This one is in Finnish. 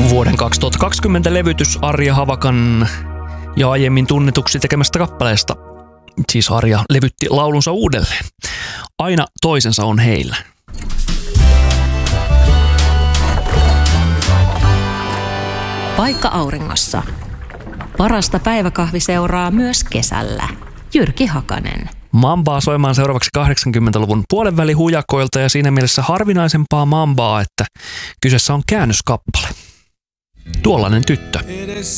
Vuoden 2020 levytys Arja Havakan ja aiemmin tunnetuksi tekemästä kappaleesta. Siis Arja levytti laulunsa uudelleen. Aina toisensa on heillä. Paikka auringossa. Parasta päiväkahvi seuraa myös kesällä. Jyrki Hakanen. Mambaa soimaan seuraavaksi 80-luvun puolenväli hujakoilta ja siinä mielessä harvinaisempaa mambaa, että kyseessä on käännöskappale. Tuollainen tyttö.